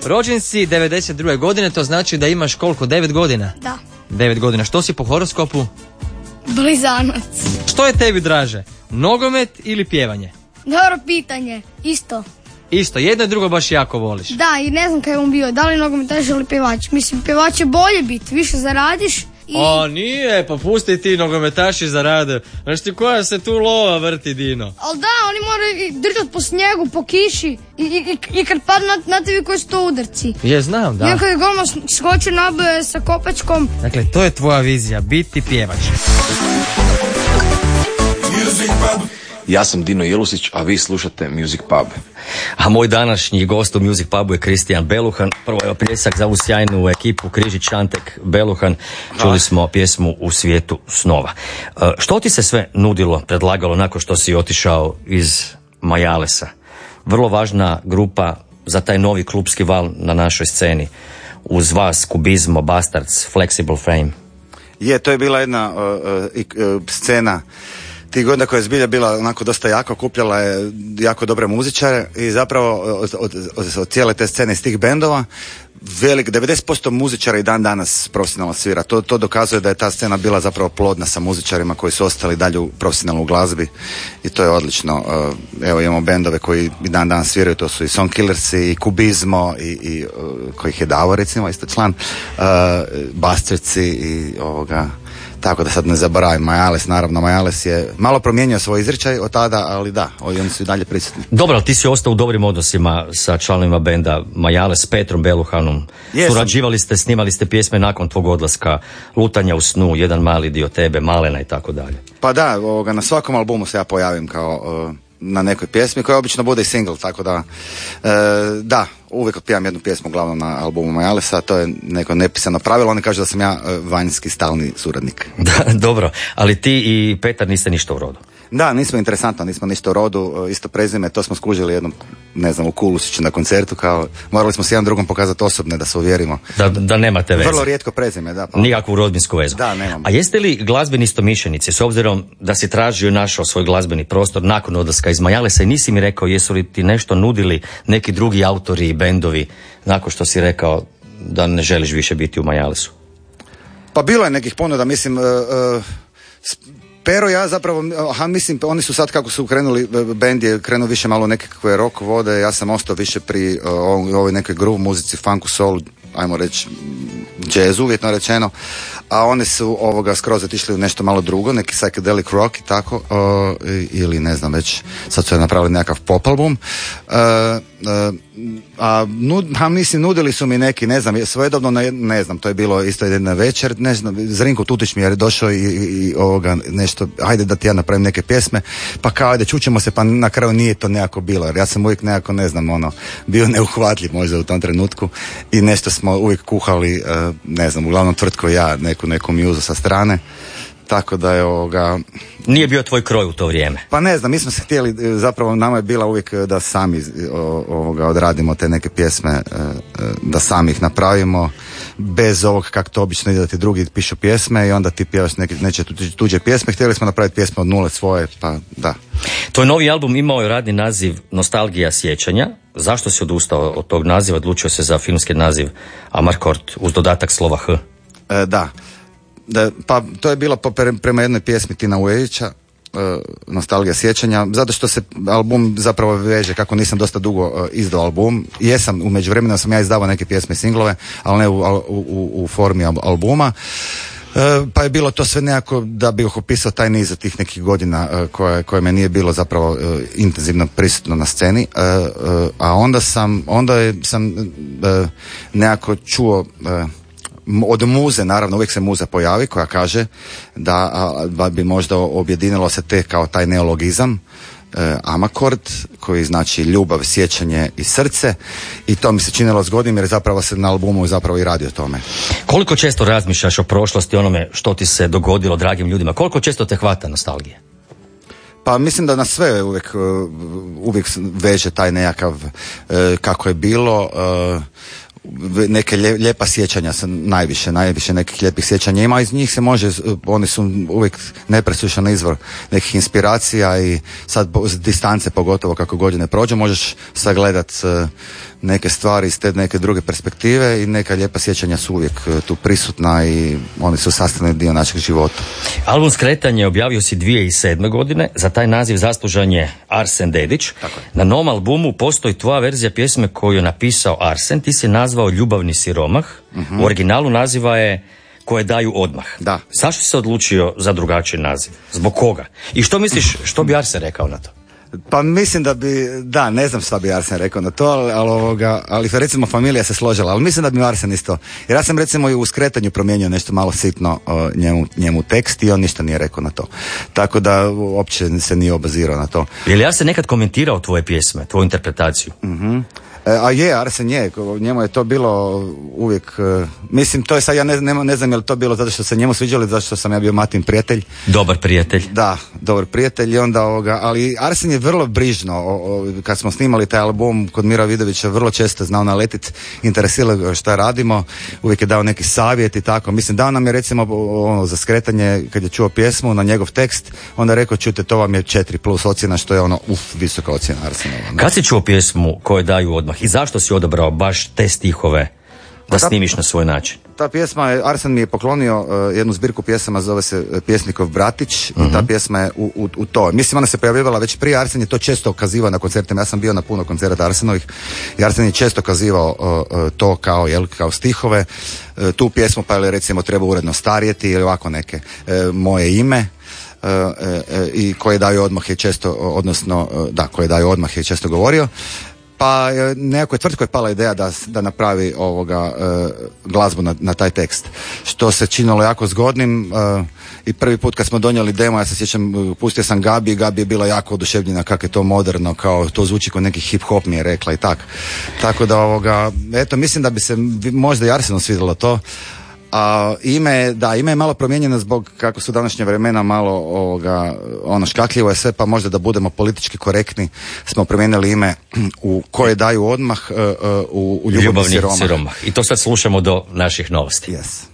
Rođen si 92. godine, to znači da imaš koliko, 9 godina? Da. 9 godina. Što si po horoskopu? Blizanac. Što je tebi draže? Nogomet ili pjevanje? Dobro pitanje. Isto. Isto, jedno i drugo baš jako voliš. Da, i ne znam kaj je on bio. Da li nogometaš ili pjevač. Mislim, pjevač je bolje biti. Više zaradiš i... O, nije, pa pusti ti, nogometaši zarade. Znaš ti koja se tu lova vrti, Dino? Ali da, oni moraju držati po snijegu, po kiši i kad padne na tebi koji su to udarci. Je, znam, da. Neko je golman skoči naboje sa kopačkom. Dakle, to je tvoja vizija, biti pjevač. Ja sam Dino Jelusić, a vi slušate Music Pub. A moj današnji gost u Music Pubu je Kristijan Beluhan. Prvo je pljesak za ovu sjajnu ekipu Križić, Šantek, Beluhan. Čuli smo pjesmu U svijetu snova. Što ti se sve nudilo, predlagalo nakon što si otišao iz Majalesa? Vrlo važna grupa za taj novi klubski val na našoj sceni. Uz vas Kubizmo, Bastards, Flexible Frame. Je, to je bila jedna scena tih godina koja je zbilja bila onako dosta jako, okupljala je jako dobre muzičare i zapravo od cijele te scene iz tih bendova 90% muzičara i dan danas profesionalno svira. To dokazuje da je ta scena bila zapravo plodna sa muzičarima koji su ostali dalje profesionalno u glazbi i to je odlično. Evo imamo bendove koji i dan danas sviraju, to su i Song Killersi i Kubizmo i kojih je Davo recimo isto član, Bastardsi i ovoga. Tako da sad ne zaboravim, Majales, naravno, Majales je malo promijenio svoj izričaj od tada, ali da, oni su i dalje prisutni. Dobro, ali ti si ostao u dobrim odnosima sa članovima benda Majales, s Petrom Beluhanom. Surađivali ste, snimali ste pjesme nakon tvog odlaska, Lutanja u snu, Jedan mali dio tebe, Malena i tako dalje. Pa da, na svakom albumu se ja pojavim kao na nekoj pjesmi koja obično bude i single, tako da da, uvijek otpivam jednu pjesmu uglavnom na albumu Majalesa, to je neko nepisano pravilo, oni kažu da sam ja vanjski stalni suradnik. Da, dobro, ali ti i Petar niste ništa u rodu. Da, nismo interesantno, nismo ništa u rodu, isto prezime, to smo skužili jednom, ne znam, u Kulušiću na koncertu, kao morali smo se jedan drugom pokazati osobne da se uvjerimo. Da nemate veze. Vrlo rijetko prezime, da. Pa. Nikakvu rodbinsku vezu. Da, nemamo. A jeste li glazbeni istomišljenici, s obzirom da si tražio i našao svoj glazbeni prostor nakon odlaska iz Majalesa i nisi mi rekao jesu li ti nešto nudili neki drugi autori i bendovi nakon što si rekao da ne želiš više biti u Majalesu? Pa bilo je nekih ponuda, mislim... Pero ja zapravo, mislim, oni su sad kako su krenuli, band je krenuo više malo nekakve rock vode, ja sam ostao više pri ovoj nekoj groove muzici, funku, soul, ajmo reći, jazz uvjetno rečeno, a one su skroz otišli u nešto malo drugo, neki psychedelic rock i tako, ili ne znam već, sad su napravili nekakav pop album, mislim, nudili su mi neki, ne znam, svojedobno, ne znam, to je bilo isto jedna večer, ne znam, Zrinko Tutić mi je došao i nešto, ajde da ti ja napravim neke pjesme, pa kao ajde, čućemo se, pa na kraju nije to nekako bilo, jer ja sam uvijek nekako, ne znam, bio neuhvatljiv možda u tom trenutku i nešto smo uvijek kuhali, ne znam, uglavnom Tvrtko i ja, neku mjuzu sa strane, tako da je Nije bio tvoj kroj u to vrijeme? Pa ne znam, mi smo se htjeli, zapravo nama je bila uvijek da sami odradimo te neke pjesme, da sami ih napravimo, bez ovog kako to obično ide da ti drugi pišu pjesme i onda ti pjevaš neće tuđe pjesme, htjeli smo napraviti pjesme od nule svoje, pa da. Tvoj novi album imao je radni naziv Nostalgija sjećanja. Zašto si odustao od tog naziva, odlučio se za filmski naziv Amarkord uz dodatak slova H? Da, pa to je bilo prema jednoj pjesmi Tina Ujevića, Nostalgija sjećanja, zato što se album zapravo veže, kako nisam dosta dugo izdao album, jesam, u međuvremenu sam ja izdavao neke pjesme i singlove, ali ne u formi albuma, pa je bilo to sve nekako da bih opisao taj niz od tih nekih godina koje me nije bilo zapravo intenzivno prisutno na sceni, a onda sam nekako čuo od muze, naravno uvijek se muza pojavi koja kaže da bi možda objedinilo se te kao taj neologizam Amakord, koji znači ljubav, sjećanje i srce, i to mi se činilo zgodnim jer zapravo se na albumu zapravo i radi o tome. Koliko često razmišljaš o prošlosti, onome što ti se dogodilo, dragim ljudima? Koliko često te hvata nostalgija? Pa mislim da nas sve uvijek veže taj nekakav kako je bilo, neke lijepa sjećanja sam najviše nekih lijepih sjećanja ima, iz njih se može, oni su uvijek nepresušan izvor nekih inspiracija i sad s distance pogotovo kako godine prođe možeš sagledat neke stvari iz te neke druge perspektive i neka lijepa sjećanja su uvijek tu prisutna i oni su sastavni dio našeg života. Album Skretanje objavio si 2007. godine, za taj naziv zaslužan je Arsen Dedić. Na novom albumu postoji tvoja verzija pjesme koju je napisao Arsen, ti si nazvao Ljubavni siromah, u originalu naziva je Koje daju odmah. Da. Zašto si se odlučio za drugačiji naziv? Zbog koga? I što misliš, što bi Arsen rekao na to? Pa mislim da bi, da, ne znam šta bi Arsen rekao na to, ali recimo familija se složila, ali mislim da bi Arsen isto, jer ja sam recimo i u Skretanju promijenio nešto malo sitno njemu tekst i on ništa nije rekao na to. Tako da uopće se nije obazirao na to. Je li Arsen nekad komentirao tvoje pjesme, tvoju interpretaciju? A je, Arsen je, njemu je to bilo uvijek, mislim to je sad, ja ne znam je li to bilo zato što se njemu sviđalo, zato što sam ja bio Matin prijatelj. Dobar prijatelj. Da, dobar prijatelj i onda ali Arsen je vrlo brižno, kad smo snimali taj album kod Mira Vidovića, vrlo često znao naletit, interesiralo šta radimo, uvijek je dao neki savjet i tako, mislim dao nam je recimo za Skretanje, kad je čuo pjesmu na njegov tekst, onda je rekao, čujte, to vam je 4+ ocjena, što je visoka ocjena Arsenova. Kad si čuo pjesmu Koje daju odmah i zašto si odabrao baš te stihove da snimiš na svoj način? Ta pjesma, Arsen mi je poklonio jednu zbirku pjesama, zove se Pjesnikov bratić, i ta pjesma je u to. Mislim, ona se pojavljivala već prije, Arsen je to često okazivao na koncertima, ja sam bio na puno koncerta Arsenovih i Arsen je često okazivao to kao stihove, tu pjesmu, pa recimo treba uredno starijeti ili ovako neke, Moje ime, i Koje daju odmah je često, Koje daju odmah je često govorio. Pa nekakvoj tvrtkoj je pala ideja da napravi glazbu na taj tekst, što se činilo jako zgodnim i prvi put kad smo donijeli demo, ja se sjećam, pustio sam Gabi i Gabi je bila jako oduševljena kako je to moderno, kao to zvuči kao neki hip hop, mi je rekla i tako da eto, mislim da bi se možda i Arsenu svidjelo to. A ime je malo promijenjeno zbog kako su današnje vremena malo škakljivo je sve, pa možda da budemo politički korektni smo promijenili ime u Koje daju odmah u Ljubavni siromah. I to sad slušamo do naših novosti. Yes.